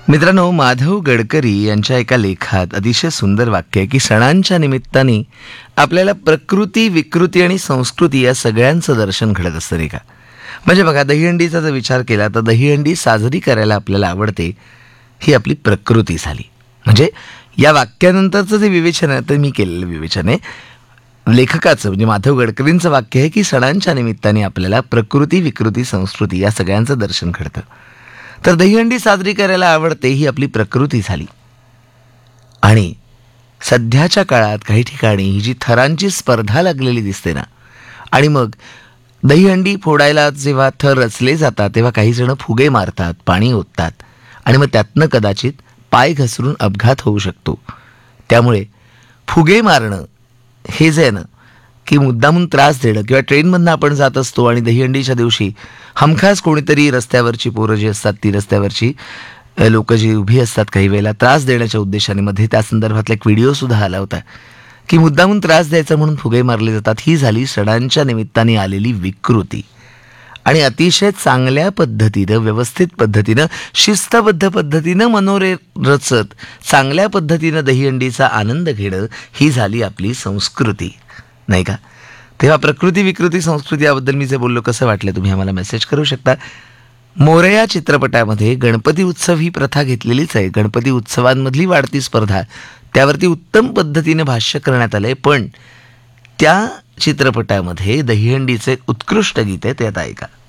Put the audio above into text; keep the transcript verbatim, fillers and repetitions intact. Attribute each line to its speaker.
Speaker 1: मित्रांनो, माधव गडकरी यांच्या एका लेखात अतिशय सुंदर वाक्य आहे की सणांच्या निमित्ताने आपल्याला प्रकृती, विकृती आणि संस्कृती या सगळ्यांचं दर्शन घडत असतं, नाही का? म्हणजे बघा, दहीहंडीचा जर विचार केला तर दहीहंडी साजरी करायला आपल्याला आवडते, ही आपली प्रकृती झाली. म्हणजे या वाक्यानंतरचं जे विवेचन आहे ते मी केलेलं विवेचन आहे लेखकाचं, म्हणजे माधव गडकरींचं वाक्य आहे की सणांच्या निमित्ताने आपल्याला प्रकृती, विकृती, संस्कृती या सगळ्यांचं दर्शन घडतं. तर दहीहंडी साजरी करायला आवडते ही आपली प्रकृती झाली. आणि सध्याच्या काळात काही ठिकाणी ही जी थरांची स्पर्धा लागलेली दिसते ना, आणि मग दहीहंडी फोडायला जेव्हा थर रचले जातात तेव्हा काही जण फुगे मारतात, पाणी ओततात आणि मग त्यातनं कदाचित पाय घसरून अपघात होऊ शकतो. त्यामुळे फुगे मारणं हे जे आहे ना, की मुद्दामून त्रास देणं, किंवा ट्रेनमधनं आपण जात असतो आणि दहीहंडीच्या दिवशी हमखास कोणीतरी रस्त्यावरची पोरं जी असतात, ती रस्त्यावरची लोक जी उभी असतात, काही वेळेला त्रास देण्याच्या उद्देशाने, मध्ये त्या संदर्भातला एक व्हिडिओसुद्धा आला होता की मुद्दामून त्रास द्यायचा म्हणून फुगे मारले जातात. ही झाली सणांच्या निमित्ताने आलेली विकृती. आणि अतिशय चांगल्या पद्धतीनं, व्यवस्थित पद्धतीनं, शिस्तबद्ध पद्धतीनं मनोरे रचत चांगल्या पद्धतीनं दहीहंडीचा आनंद घेणं ही झाली आपली संस्कृती, नाही का? तेव्हा प्रकृती, विकृती, संस्कृती याबद्दल मी जे बोललो कसं वाटलं तुम्ही आम्हाला मेसेज करू शकता. मोरया चित्रपटामध्ये गणपती उत्सव ही प्रथा घेतलेलीच आहे. गणपती उत्सवांमधली वाढती स्पर्धा, त्यावरती उत्तम पद्धतीने भाष्य करण्यात आलंय. पण त्या चित्रपटामध्ये दहीहंडीचे उत्कृष्ट गीत आहे, ते आता ऐका.